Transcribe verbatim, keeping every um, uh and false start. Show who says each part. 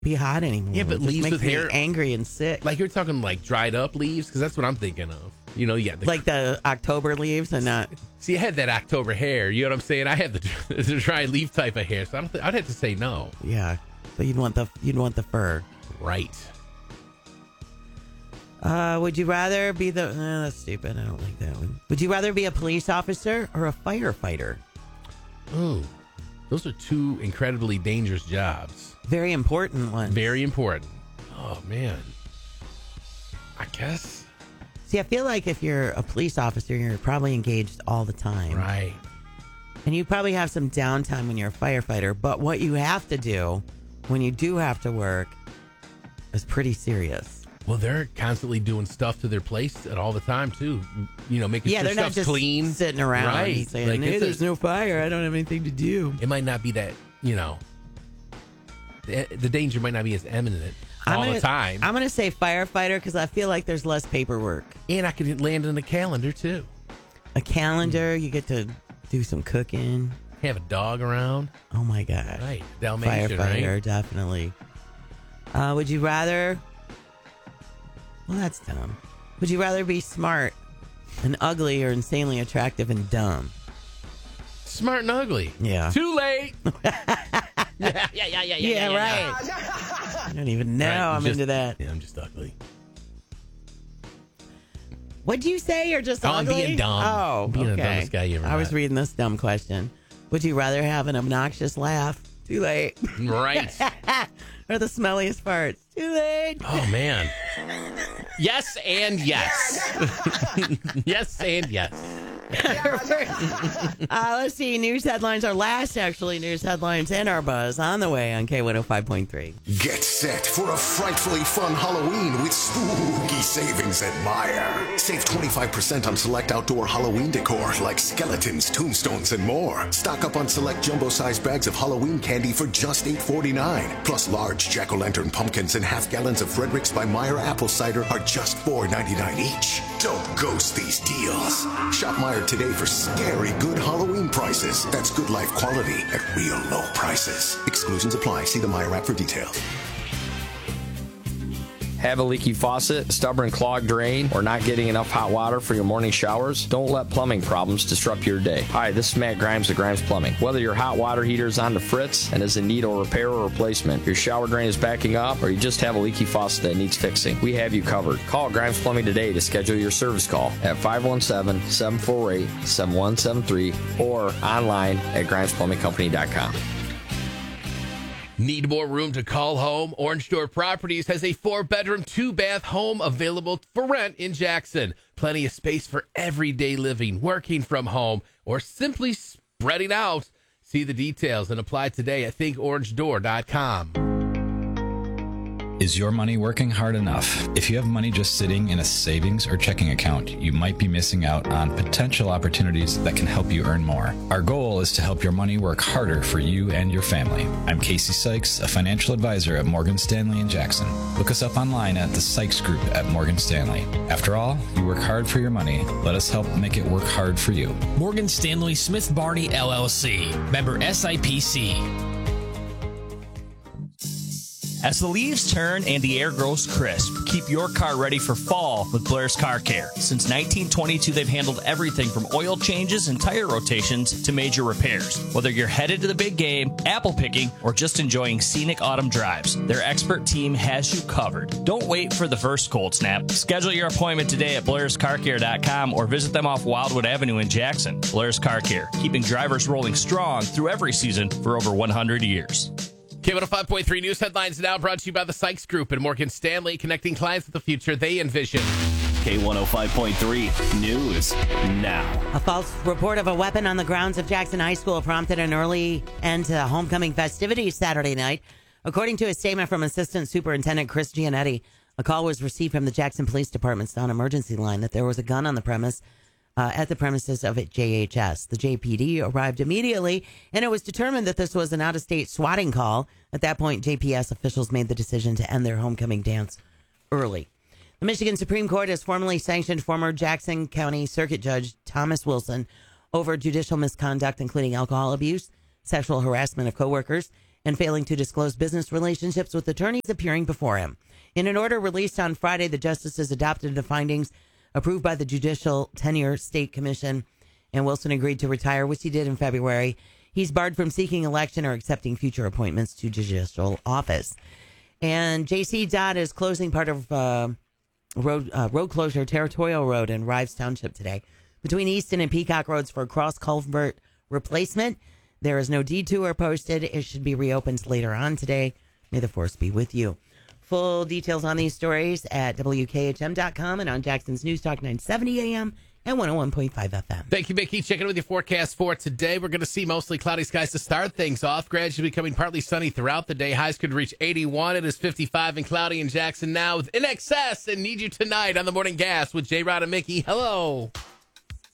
Speaker 1: be hot anymore.
Speaker 2: Yeah, but
Speaker 1: It just
Speaker 2: leaves
Speaker 1: makes
Speaker 2: with
Speaker 1: me
Speaker 2: hair-
Speaker 1: angry and sick.
Speaker 2: Like you're talking like dried up leaves, because that's what I'm thinking of. You know, yeah. The,
Speaker 1: Like the October leaves and not.
Speaker 2: see, I had that October hair. You know what I'm saying? I had the, the dry leaf type of hair, so I don't th- I'd have to say no.
Speaker 1: Yeah. So you'd want the you'd want the fur.
Speaker 2: Right.
Speaker 1: Uh, would you rather be the? Uh, that's stupid. I don't like that one. Would you rather be a police officer or a firefighter?
Speaker 2: Ooh, those are two incredibly dangerous jobs.
Speaker 1: Very important one.
Speaker 2: Very important. Oh man. I guess.
Speaker 1: See, I feel like if you're a police officer, you're probably engaged all the time.
Speaker 2: Right.
Speaker 1: And you probably have some downtime when you're a firefighter. But what you have to do when you do have to work is pretty serious.
Speaker 2: Well, they're constantly doing stuff to their place at all the time too. You know, making
Speaker 1: Yeah,
Speaker 2: sure
Speaker 1: they're not
Speaker 2: stuff's
Speaker 1: just
Speaker 2: clean,
Speaker 1: sitting around
Speaker 2: right?
Speaker 1: and saying,
Speaker 2: Like,
Speaker 1: hey,
Speaker 2: it's a-
Speaker 1: there's no fire. I don't have anything to do.
Speaker 2: It might not be that. You know, the, the danger might not be as imminent all
Speaker 1: I'm gonna,
Speaker 2: the time.
Speaker 1: I'm going to say firefighter because I feel like there's less paperwork.
Speaker 2: And I could land in a calendar too.
Speaker 1: A calendar, you get to do some cooking.
Speaker 2: Have a dog around.
Speaker 1: Oh my God.
Speaker 2: Right. Dalmatian,
Speaker 1: Firefighter,
Speaker 2: right?
Speaker 1: definitely. Uh, would you rather? Well, that's dumb. Would you rather be smart and ugly or insanely attractive and dumb?
Speaker 2: Smart and ugly.
Speaker 1: Yeah.
Speaker 2: Too late. yeah, yeah, yeah, yeah, yeah.
Speaker 1: Yeah,
Speaker 2: yeah,
Speaker 1: right. I don't even know.
Speaker 2: Right,
Speaker 1: I'm
Speaker 2: just-
Speaker 1: into that.
Speaker 2: Yeah, I'm just ugly.
Speaker 1: What'd you say? You're just
Speaker 2: Oh, I'm
Speaker 1: ugly?
Speaker 2: being dumb.
Speaker 1: Oh,
Speaker 2: I'm being the
Speaker 1: okay.
Speaker 2: dumbest guy you ever
Speaker 1: I was
Speaker 2: met.
Speaker 1: reading this dumb question. Would you rather have an obnoxious laugh? Too late.
Speaker 2: Right.
Speaker 1: Or the smelliest farts? Too late.
Speaker 2: Oh man. Yes and yes. yes and yes.
Speaker 1: uh, let's see. News headlines. Our last, actually, news headlines and our buzz on the way on K one oh five point three.
Speaker 3: Get set for a frightfully fun Halloween with spooky savings at Meijer. Save twenty-five percent on select outdoor Halloween decor like skeletons, tombstones, and more. Stock up on select jumbo-sized bags of Halloween candy for just eight forty-nine. Plus large jack-o'-lantern pumpkins and half gallons of Frederick's by Meijer apple cider are just four ninety-nine each. Don't ghost these deals. Shop Meijer today for scary good Halloween prices. That's good life quality at real low prices. Exclusions apply. See the Meijer app for details.
Speaker 4: Have a leaky faucet, stubborn clogged drain, or not getting enough hot water for your morning showers? Don't let plumbing problems disrupt your day. Hi, this is Matt Grimes of Grimes Plumbing. Whether your hot water heater is on the fritz and is in need of repair or replacement, your shower drain is backing up, or you just have a leaky faucet that needs fixing, we have you covered. Call Grimes Plumbing today to schedule your service call at five one seven, seven four eight, seven one seven three or online at grimes plumbing company dot com.
Speaker 2: Need more room to call home? Orange Door Properties has a four-bedroom, two-bath home available for rent in Jackson. Plenty of space for everyday living, working from home, or simply spreading out. See the details and apply today at think orange door dot com.
Speaker 5: Is your money working hard enough? If you have money just sitting in a savings or checking account, you might be missing out on potential opportunities that can help you earn more. Our goal is to help your money work harder for you and your family. I'm Casey Sykes, a financial advisor at Morgan Stanley in Jackson. Look us up online at the Sykes Group at Morgan Stanley. After all, you work hard for your money. Let us help make it work hard for you.
Speaker 6: Morgan Stanley Smith Barney, L L C. Member S I P C. As the leaves turn and the air grows crisp, keep your car ready for fall with Blair's Car Care. Since nineteen twenty-two, they've handled everything from oil changes and tire rotations to major repairs. Whether you're headed to the big game, apple picking, or just enjoying scenic autumn drives, their expert team has you covered. Don't wait for the first cold snap. Schedule your appointment today at blairs car care dot com or visit them off Wildwood Avenue in Jackson. Blair's Car Care, keeping drivers rolling strong through every season for over one hundred years.
Speaker 2: K one oh five point three News Headlines now brought to you by the Sykes Group and Morgan Stanley, connecting clients with the future they envision.
Speaker 7: K one oh five point three News now.
Speaker 1: A false report of a weapon on the grounds of Jackson High School prompted an early end to homecoming festivities Saturday night. According to a statement from Assistant Superintendent Chris Gianetti, a call was received from the Jackson Police Department's non-emergency line that there was a gun on the premise uh, at the premises of J H S. The J P D arrived immediately, and it was determined that this was an out-of-state swatting call. At that point, J P S officials made the decision to end their homecoming dance early. The Michigan Supreme Court has formally sanctioned former Jackson County Circuit Judge Thomas Wilson over judicial misconduct, including alcohol abuse, sexual harassment of coworkers, and failing to disclose business relationships with attorneys appearing before him. In an order released on Friday, the justices adopted the findings approved by the Judicial Tenure State Commission, and Wilson agreed to retire, which he did in February. He's barred from seeking election or accepting future appointments to judicial office. And J C. Dodd is closing part of uh, road uh, road closure, Territorial Road in Rives Township today, between Easton and Peacock Roads for a cross culvert replacement. There is no detour posted. It should be reopened later on today. May the force be with you. Full details on these stories at W K H M dot com and on Jackson's News Talk nine seventy A M and one oh one point five F M.
Speaker 2: Thank you, Mickey. Checking with your forecast for today. We're going to see mostly cloudy skies to start things off. Gradually becoming partly sunny throughout the day. Highs could reach eighty-one. It is fifty-five and cloudy in Jackson now with In Excess and Need You Tonight on the Morning Gas with J-Rod and Mickey. Hello.